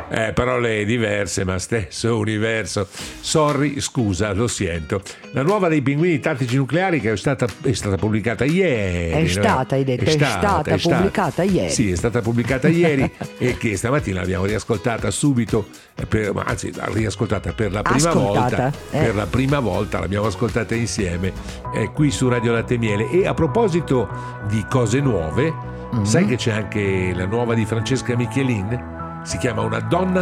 Parole diverse ma stesso universo. Sorry, scusa, lo sento. La nuova dei Pinguini Tattici Nucleari che è stata pubblicata ieri. È stata pubblicata ieri. Sì, è stata pubblicata ieri e che stamattina l'abbiamo riascoltata subito, anzi riascoltata per la prima volta. Per la prima volta l'abbiamo ascoltata insieme qui su Radio Latte e Miele. E a proposito di cose nuove, sai che c'è anche la nuova di Francesca Michelin? Si chiama Una donna